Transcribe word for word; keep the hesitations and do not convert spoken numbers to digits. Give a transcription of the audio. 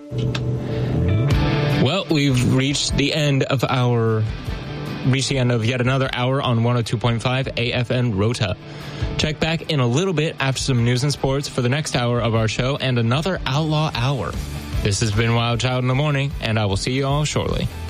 Well, we've reached the end of our, reached the end of yet another hour on one oh two point five A F N Rota. Check back in a little bit after some news and sports for the next hour of our show and another Outlaw Hour. This has been Wild Child in the Morning, and I will see you all shortly.